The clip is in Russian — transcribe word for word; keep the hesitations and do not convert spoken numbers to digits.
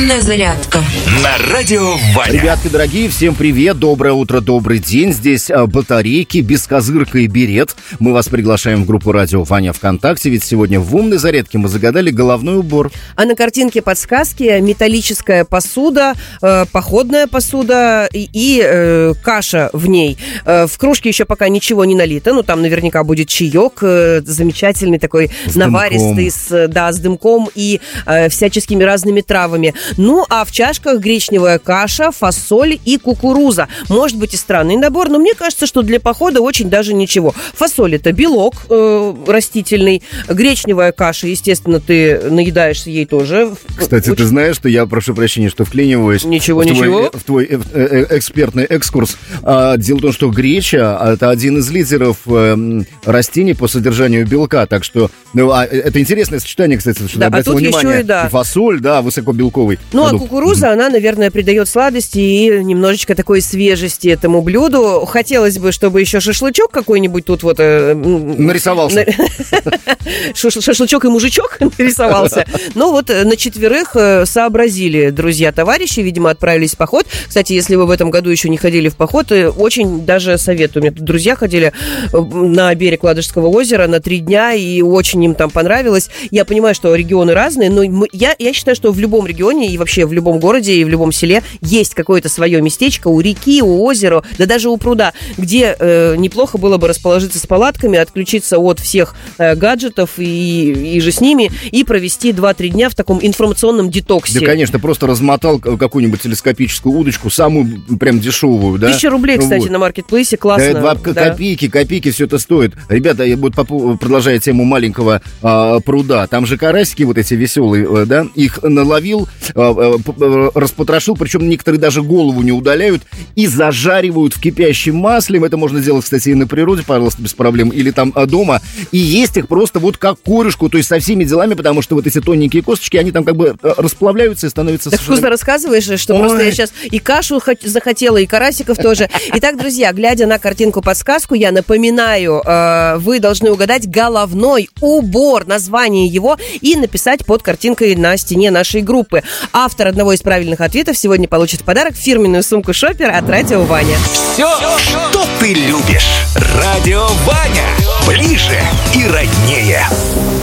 Утренняя зарядка на радио Ваня. Ребятки дорогие, всем привет, доброе утро, добрый день. Здесь батарейки, бескозырка и берет. Мы вас приглашаем в группу радио Ваня ВКонтакте, ведь сегодня в умной зарядке мы загадали головной убор. А на картинке подсказки металлическая посуда, э, походная посуда и, и э, каша в ней. Э, в кружке еще пока ничего не налито, но там наверняка будет чаек э, замечательный такой, с наваристый, с, да, с дымком и э, всяческими разными травами. Ну, а в чашках гречневая каша, фасоль и кукуруза. Может быть и странный набор, но мне кажется, что для похода очень даже ничего. Фасоль — это белок э, растительный, гречневая каша, естественно, ты наедаешься ей тоже. Кстати, очень... ты знаешь, что я, прошу прощения, что вклиниваюсь ничего, в твой, ничего. в твой э, э, экспертный экскурс. А, дело в том, что греча — это один из лидеров э, растений по содержанию белка, так что ну, а, это интересное сочетание, кстати, что да, я обратил а тут внимание. Еще и, да. И фасоль, да, высокобелковый. Ну, Надо... а кукуруза, она, наверное, придает сладости и немножечко такой свежести этому блюду. Хотелось бы, чтобы еще шашлычок какой-нибудь тут вот... Э, нарисовался. Шашлычок и мужичок нарисовался. Но вот на четверых сообразили друзья-товарищи, видимо, отправились в поход. Кстати, если вы в этом году еще не ходили в поход, очень даже советую. У меня тут друзья ходили на берег Ладожского озера на три дня, и очень им там понравилось. Я понимаю, что регионы разные, но мы, я, я считаю, что в любом регионе и вообще в любом городе и в любом селе есть какое-то свое местечко у реки, у озера, да даже у пруда, где э, неплохо было бы расположиться с палатками, отключиться от всех э, гаджетов и, и же с ними, и провести два-три дня в таком информационном детоксе. Да, конечно, просто размотал какую-нибудь телескопическую удочку, самую прям дешевую, да? Тысяча рублей, кстати, вот. На маркетплейсе, классно. Да, два да. копейки, копейки все это стоит. Ребята, я вот продолжая тему маленького а, пруда, там же карасики вот эти веселые, да, их наловил, а, а, распотрошил, причем некоторые даже голову не удаляют и зажаривают в кипящем масле. Это можно делать, кстати, и на природе, пожалуйста, без проблем, или там дома. И есть их просто вот как корюшку, то есть со всеми делами, потому что вот эти тоненькие косточки, они там как бы расплавляются и становятся... Так совершенно... вкусно рассказываешь, что Ой. Просто я сейчас и кашу захотела, и карасиков тоже. Итак, друзья, глядя на картинку-подсказку, я напоминаю, вы должны угадать головной убор, название его, и написать под картинкой на стене нашей группы. Автор одного из правильных ответов сегодня получит в подарок фирменную сумку «Шопер» от Радио Ваня. Все, что ты любишь. Радио Ваня. Ближе и роднее.